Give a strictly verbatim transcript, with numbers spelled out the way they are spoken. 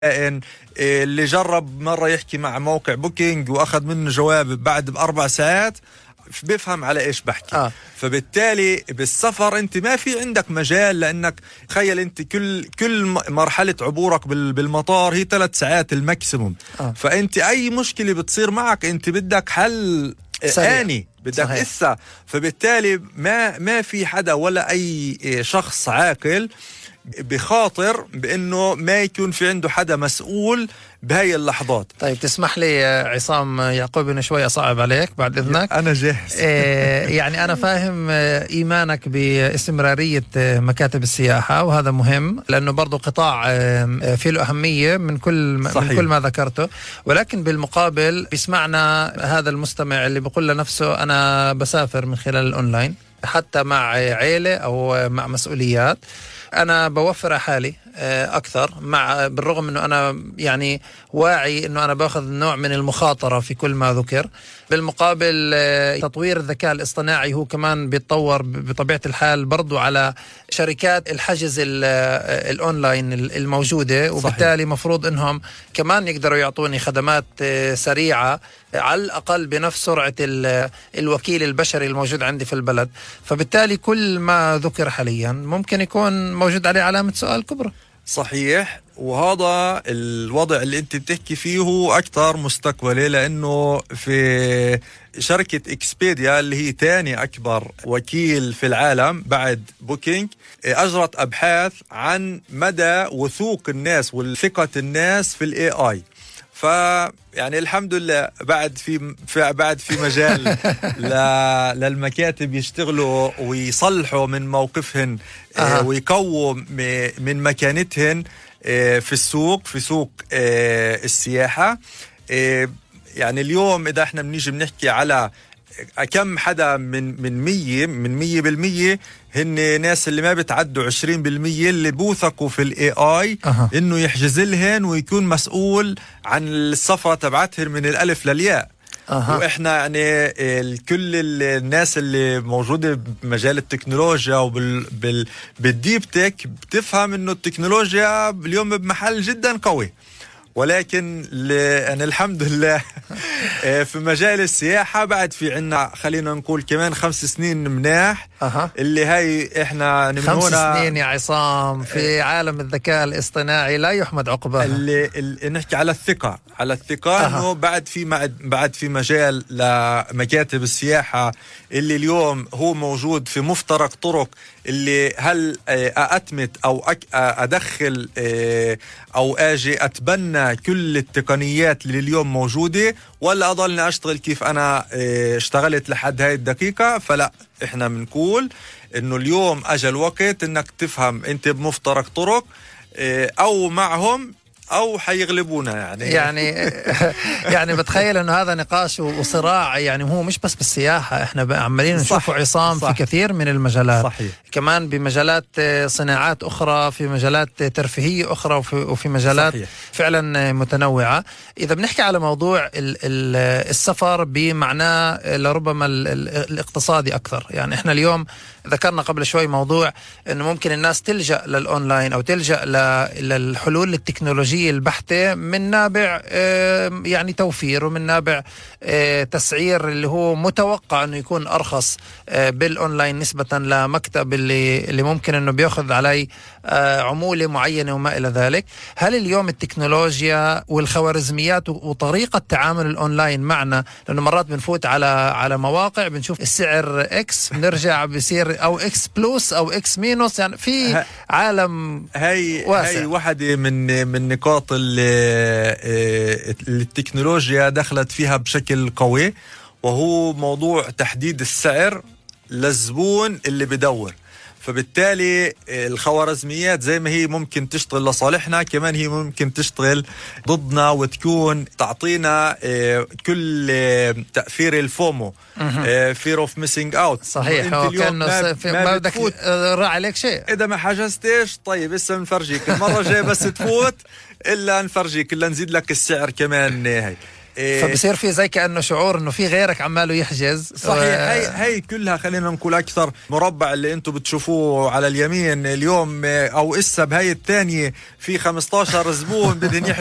إن اللي جرب مرة يحكي مع موقع بوكينج وأخذ منه جواب بعد بأربع ساعات بيفهم على إيش بحكي. آه. فبالتالي بالسفر أنت ما في عندك مجال، لأنك تخيل أنت كل كل مرحلة عبورك بالمطار هي ثلاث ساعات الماكسيموم. آه. فأنت أي مشكلة بتصير معك أنت بدك حل آني، بدك إسا. فبالتالي ما ما في حدا ولا أي شخص عاقل بخاطر بأنه ما يكون في عنده حدا مسؤول بهاي اللحظات. طيب تسمح لي عصام يعقوب إنه شوي أصعب عليك بعد إذنك؟ أنا جاهز. يعني أنا فاهم إيمانك باستمرارية مكاتب السياحة، وهذا مهم لأنه برضو قطاع فيه له أهمية من كل صحيح. من كل ما ذكرته، ولكن بالمقابل بيسمعنا هذا المستمع اللي بيقول لنفسه أنا بسافر من خلال الأونلاين حتى مع عيلة أو مع مسؤوليات، أنا بوفر حالي أكثر، مع بالرغم أنه أنا يعني واعي أنه أنا باخذ نوع من المخاطرة في كل ما ذكر. بالمقابل تطوير الذكاء الاصطناعي هو كمان بيتطور بطبيعة الحال برضو على شركات الحجز الأونلاين الموجودة، وبالتالي مفروض أنهم كمان يقدروا يعطوني خدمات سريعة على الأقل بنفس سرعة الوكيل البشري الموجود عندي في البلد. فبالتالي كل ما ذكر حاليا ممكن يكون موجود عليه علامة سؤال كبرى. صحيح، وهذا الوضع اللي انت بتحكي فيه هو اكثر مستقبلي، لانه في شركة اكسبيديا اللي هي تاني اكبر وكيل في العالم بعد بوكينج اجرت ابحاث عن مدى وثوق الناس والثقة الناس في الاي اي. ف يعني الحمد لله بعد في, في بعد في مجال للمكاتب يشتغلوا ويصلحوا من موقفهن آه. ويقووا من مكانتهن في السوق في سوق السياحة. يعني اليوم إذا احنا بنيجي بنحكي على كم حدا من من مية من مية بالمية هن ناس اللي ما بتعدوا عشرين بالمية اللي بوثقوا في الاي اي أه. انه يحجز لهن ويكون مسؤول عن السفرة تبعتهن من الالف للياء. أه. واحنا يعني كل الناس اللي موجودة بمجال التكنولوجيا وبالديب تك بتفهم انه التكنولوجيا اليوم بمحل جدا قوي، ولكن أنا الحمد لله في مجال السياحة بعد في عنا خلينا نقول كمان خمس سنين مناح. أه. اللي هاي إحنا من خمس هنا سنين يا عصام في عالم الذكاء الاصطناعي لا يحمد عقباه. اللي, اللي نحكي على الثقة على الثقة أه. إنه بعد في بعد في مجال لمكاتب السياحة اللي اليوم هو موجود في مفترق طرق، اللي هل أأتمت أو أدخل أو أجي أتبنى كل التقنيات اللي اليوم موجودة، ولا أضلني أشتغل كيف أنا اشتغلت لحد هاي الدقيقة. فلا، إحنا بنقول إنه اليوم أجى الوقت إنك تفهم أنت بمفترق طرق أو معهم أو حيغلبونا. يعني يعني يعني بتخيل إنه هذا نقاش وصراع، يعني هو مش بس بالسياحة، إحنا عمالين نشوفه عصام صح. في كثير من المجالات صحيح. كمان بمجالات صناعات أخرى، في مجالات ترفيهية أخرى، وفي, وفي مجالات صحيح. فعلا متنوعة. إذا بنحكي على موضوع السفر بمعناه لربما الاقتصادي أكثر، يعني إحنا اليوم ذكرنا قبل شوي موضوع إنه ممكن الناس تلجأ للأونلاين أو تلجأ للحلول التكنولوجية البحتة من نابع يعني توفير، ومن نابع تسعير اللي هو متوقع أنه يكون أرخص بالأونلاين نسبة لمكتب اللي اللي ممكن أنه بيأخذ عليه عمولة معينة وما إلى ذلك. هل اليوم التكنولوجيا والخوارزميات وطريقة تعامل الأونلاين معنا، لأنه مرات بنفوت على على مواقع بنشوف السعر إكس بنرجع بصير أو إكس بلس أو إكس مينوس، يعني في عالم هاي واسع. هاي واحدة من من نقاط اللي التكنولوجيا دخلت فيها بشكل قوي، وهو موضوع تحديد السعر للزبون اللي بدور. فبالتالي الخوارزميات زي ما هي ممكن تشتغل لصالحنا، كمان هي ممكن تشتغل ضدنا وتكون تعطينا كل تأثير الفومو fear of missing out. صحيح، هو كان ما, ما بدك راح عليك شيء إذا ما حجزتش. طيب لسه نفرجيك المرة الجاية بس تفوت إلا نفرجيك إلا نزيد لك السعر كمان. هاي فبصير في زي كأنه شعور انه في غيرك عماله يحجز. صحيح. و... هي هي كلها خلينا نقول اكثر مربع اللي انتم بتشوفوه على اليمين اليوم او اسا بهاي الثانيه في خمسطعش زبون بدهم